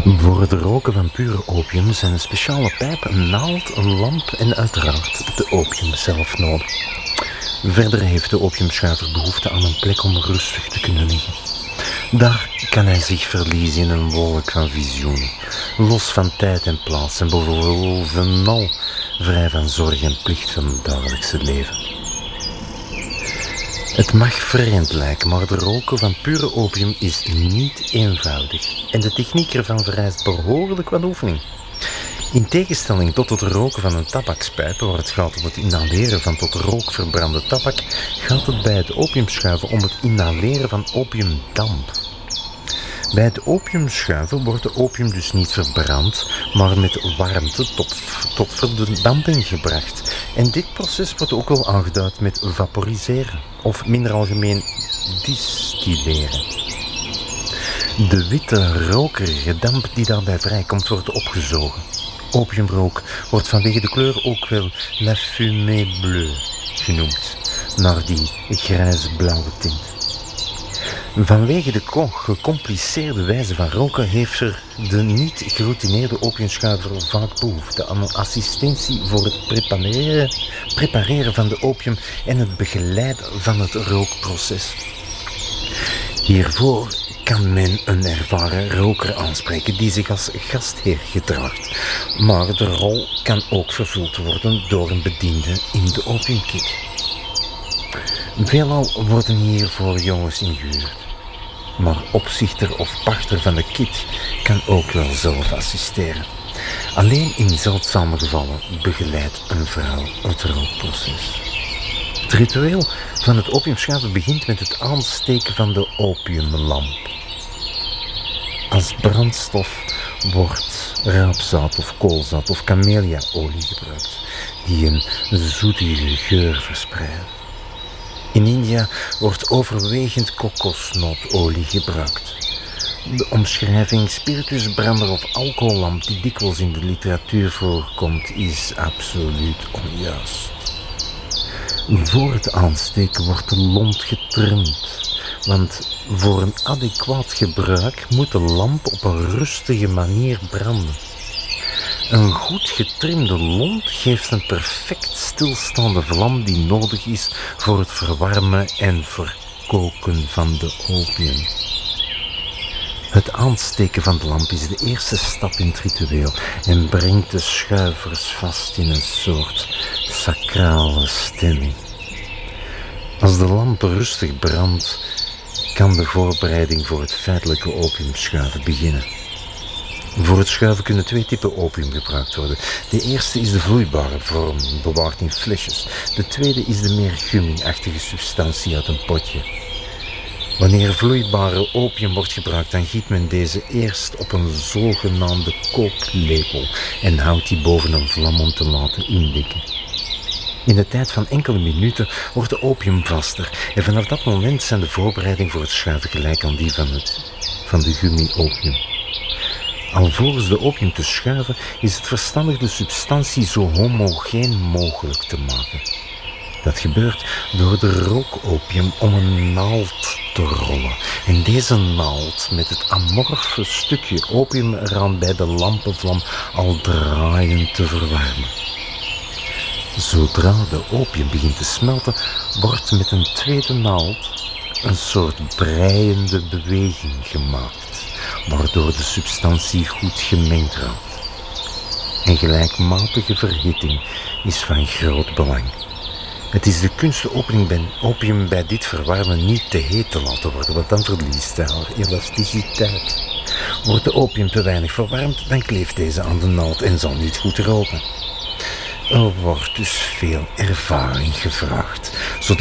Voor het roken van pure opium zijn een speciale pijp, een naald, een lamp en uiteraard de opium zelf nodig. Verder heeft de opiumschuiver behoefte aan een plek om rustig te kunnen liggen. Daar kan hij zich verliezen in een wolk van visioenen, los van tijd en plaats en bovenal vrij van zorg en plicht van het dagelijkse leven. Het mag vreemd lijken, maar het roken van pure opium is niet eenvoudig en de techniek ervan vereist behoorlijk wat oefening. In tegenstelling tot het roken van een tabakspijp, waar het gaat om het inhaleren van tot rook verbrande tabak, gaat het bij het opiumschuiven om het inhaleren van opiumdamp. Bij het opiumschuiven wordt de opium dus niet verbrand, maar met warmte tot verdamping gebracht. En dit proces wordt ook wel aangeduid met vaporiseren, of minder algemeen distilleren. De witte, rokerige damp die daarbij vrijkomt wordt opgezogen. Opiumrook wordt vanwege de kleur ook wel la fumée bleue genoemd, naar die grijs-blauwe tint. Vanwege de gecompliceerde wijze van roken heeft er de niet geroutineerde opiumschuiver vaak behoefte aan een assistentie voor het prepareren van de opium en het begeleiden van het rookproces. Hiervoor kan men een ervaren roker aanspreken die zich als gastheer gedraagt, maar de rol kan ook vervuld worden door een bediende in de opiumkit. Veelal worden hiervoor jongens ingehuurd, maar opzichter of pachter van de kit kan ook wel zelf assisteren. Alleen in zeldzame gevallen begeleidt een vrouw het rookproces. Het ritueel van het opiumschuiven begint met het aansteken van de opiumlamp. Als brandstof wordt raapzaad of koolzaad of camelliaolie gebruikt, die een zoetige geur verspreiden. In India wordt overwegend kokosnootolie gebruikt. De omschrijving spiritusbrander of alcohollamp die dikwijls in de literatuur voorkomt is absoluut onjuist. Voor het aansteken wordt de lont getrimd, want voor een adequaat gebruik moet de lamp op een rustige manier branden. Een goed getrimde lont geeft een perfect stilstaande vlam die nodig is voor het verwarmen en verkoken van de opium. Het aansteken van de lamp is de eerste stap in het ritueel en brengt de schuivers vast in een soort sacrale stemming. Als de lamp rustig brandt, kan de voorbereiding voor het feitelijke opiumschuiven beginnen. Voor het schuiven kunnen twee typen opium gebruikt worden. De eerste is de vloeibare vorm, bewaard in flesjes. De tweede is de meer gummiachtige substantie uit een potje. Wanneer vloeibare opium wordt gebruikt, dan giet men deze eerst op een zogenaamde kooklepel en houdt die boven een vlam om te laten indikken. In de tijd van enkele minuten wordt de opium vaster en vanaf dat moment zijn de voorbereidingen voor het schuiven gelijk aan die van de gummi-opium. Alvorens de opium te schuiven is het verstandig de substantie zo homogeen mogelijk te maken. Dat gebeurt door de rookopium om een naald te rollen en deze naald met het amorfe stukje opium eraan bij de lampenvlam al draaiend te verwarmen. Zodra de opium begint te smelten, wordt met een tweede naald een soort breiende beweging gemaakt, waardoor de substantie goed gemengd raakt. Een gelijkmatige verhitting is van groot belang. Het is de kunst de opium bij dit verwarmen niet te heet te laten worden, want dan verliest hij haar elasticiteit. Wordt de opium te weinig verwarmd, dan kleeft deze aan de naald en zal niet goed roken. Er wordt dus veel ervaring gevraagd, zodat